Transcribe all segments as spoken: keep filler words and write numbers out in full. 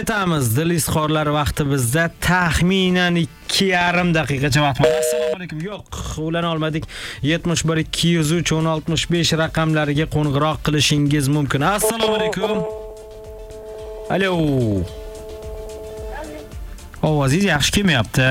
etamiz. Dil izhorlari vaqti bizda taxminan ikki yarim daqiqacha vaqt bor. Assalomu alaykum. Yo'q, ulana olmadik. yetmish bir ikki yuz uch o'n oltmish besh raqamlariga qo'ng'iroq qilishingiz mumkin. Assalomu alaykum. Alo. Ovozingiz yaxshi kelmayapti.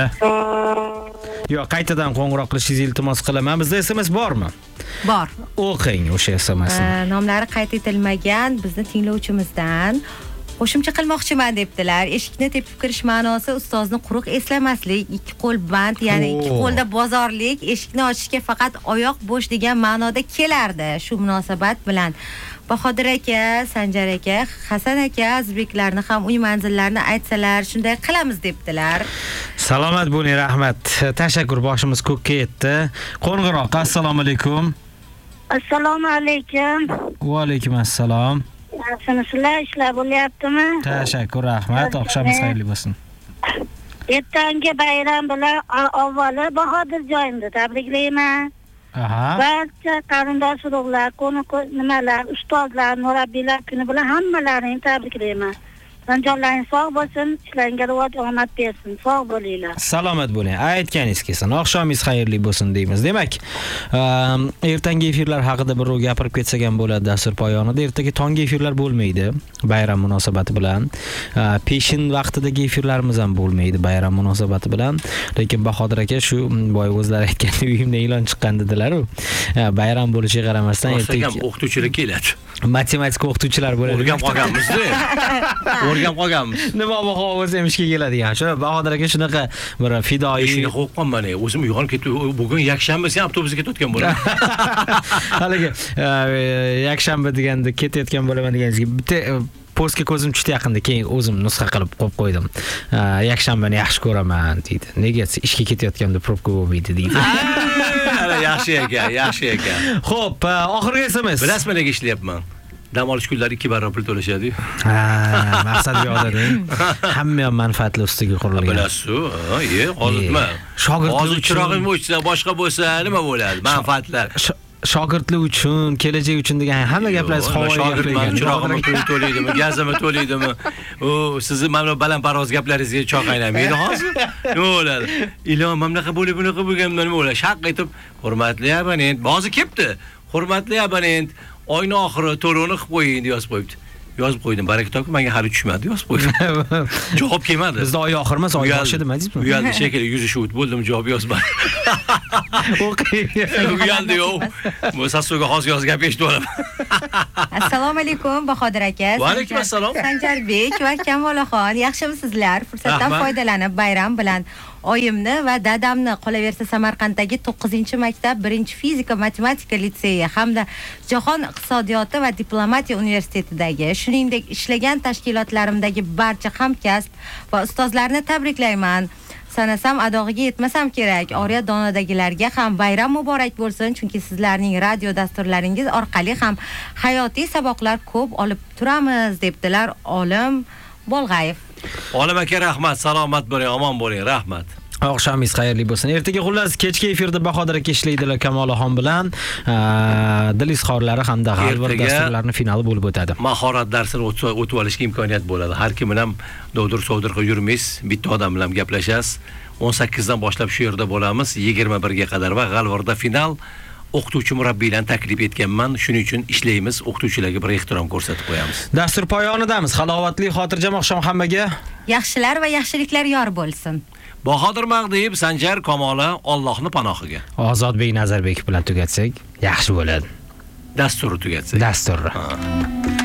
Yo'q, qaytadan qo'ng'iroq qilishingizni iltimos qilaman. Bizda S M S bormi? Bor. O'qing o'sha S M Sni. Nomlari qayd etilmagan bizni tinglovchimizdan qo'shimcha qilmoqchiman debdilar. Eshikni tepib kirish ma'nosi ustozni quruq eslamaslik, ikki qo'l band, ya'ni ikki qo'lda bozorlik, eshikni ochishga faqat oyoq bo'sh degan ma'noda kelardi. Shu munosabat bilan Bahodir aka, Sanjar aka, Hasan aka Azbeklarni ham uy manzillarini aytsalar, shunday qilamiz debdilar. Salomat bo'ling, rahmat. Tashakkur, boshimiz ko'kka yetdi. Qo'ng'iroq. Assalomu alaykum. Assalomu alaykum. Va alaykum assalom. Yaxshimisizlar? Ishlar bo'lyaptimi? Tashakkur, rahmat. Oqshomingiz xayrli bo'lsin. Ertangi bayram bilan avvalo Bahodir joyimda tabriklayman. Aha. Barcha qarindosh urug'lar, qo'ni nimalar, ustozlar, murabbiylar kuni bilan hammalarini tabriklayman. Jonlaring sog' bo'lsin, ishlaringga rivoj omad bersin. Sog' bo'linglar. Salomat bo'ling. Aytganingiz kelsin. Oqshomingiz xayrli bo'lsin deymiz. Demak, ertangi efirlar haqida bir gapirib ketsak ham bo'ladi dastur poyonida. Ertaga tonggi efirlar bo'lmaydi bayram munosabati bilan. Peshin vaqtidagi efirlarimiz ham bo'lmaydi bayram munosabati bilan. Lekin Bahodir aka shu boy o'zlari aytgandek uyimda e'lon chiqqan dedilar-ku. Bayram bo'lishiga qaramasdan ertaga o'qituvchilar keladi. Matematika o'qituvchilar bo'ladi. O'rganib qolganmiz-da. O'rganib qolganmiz. Nima baho o'zi ham ishga keladigan. Shu Bahodir aka shunaqa bir fidoyi. Ishga qo'yib qolman. O'zim uyg'onib ketib, bugun yakshanba sen avtobusga ketayotgan bo'laman. Haligi yakshanba deganda ketayotgan bo'laman deganingizga bitta postga ko'zim tushdi yaqinda, keyin o'zim nusxa qilib qo'yib qo'ydim. Yakshanbani yaxshi ko'raman deydi. Nega ishga ketayotganda probka bo'lmaydi deydi. Yaxshi ekan, yaxshi ekan. Xo'p, oxirgi S M S. Bilasizmi nega ishlayapman? Dam olish kunlari ikki barobar pul to'lashadi-yu. Ha, maqsad yo'qda-deng. Hamma ham manfaatli ustiga qurilgan. Bilasiz-ku, ye, hozirmi? Shogirdlar uchun chirog'im o'chsa, boshqa bo'lsa nima bo'ladi? Manfaatlar. Shogirdlar uchun, kelajak uchun degan hamma gaplaringiz havoga shogirdman, chirog'im pul to'laydimi, gazim to'laydimi? U sizni mana balandparvoz gaplaringizga choq aylamaydi hozir. Nima bo'ladi? Ilon mamlaqa bo'lib, bunaqa bo'lgandan nima bo'ladi? Shaq aytib, hurmatli abonent, hozir kelibdi. Hurmatli abonent, oyning oxiri to'lovni qilib qo'ying deb yozib qo'yibdi. Yozib qo'ydim. Baraka to'g'ri, menga hali tushmadi, yozib qo'ydim. Javob kelmadi. Bizda oy oxiri emas, oy boshi nima deysizmi? Uyaldi shekilli, yuzi shuvut bo'ldim, javob yozmadi. O'qiy. Uyaldi yo'q. Bu sasoga hozir yozib gap eshitib olaman. Assalomu alaykum Bahodir aka. Va alaykum assalom. Sanjarbek va Kamolaxon, yaxshimisizlar? Fursatdan foydalanib bayram bilan oyimni va dadamni qolaversa Samarqanddagi to'qqizinchi maktab birinchi fizika matematika litseyi hamda Jahon iqtisodiyoti va diplomatiya universitetidagi, shuningdek ishlagan tashkilotlarimdagi barcha hamkasb va ustozlarni tabriklayman. Sanasam adog'iga yetmasam kerak. Oriya donadagilarga ham bayram muborak bo'lsin, chunki sizlarning radio dasturlaringiz orqali ham hayotiy saboqlar ko'p olib turamiz debdilar Olim Bolg'ayev. Olim aka rahmat, salomat bo'ling, omon bo'ling, rahmat. Oqshomingiz xayrli bo'lsin. Ertaga xullas kechki efirda Bahodir aka ishlaydilar Kamolaxon bilan. Dil izhorlari hamda g'alvir dasturlarining finali bo'lib o'tadi. Mahorat darsini o'tib olishga imkoniyat bo'ladi. Har kim bilan dovdir sovdir qilib yurmaysiz, bitta odam bilan gaplashasiz. o'n sakkizdan boshlab shu yerda bo'lamiz, yigirma birga qadar va g'alvirda final. O'qituvchi murabbiylarni taklif etganman. Shuning uchun ishlaymiz, o'qituvchilarga bir ehtirom ko'rsatib qo'yamiz. Dastur poyonidamiz. Halovatli, xotirjam oqshom hammaga. Yaxshilar va yaxshiliklar yor bo'lsin. Bahodir Mag'diyev, Sanjar Kamola, Allohning panohiga. Ozodbek Nazarbekov bilan tugatsak, yaxshi bo'ladi. Dasturni tugatsak. Dasturni.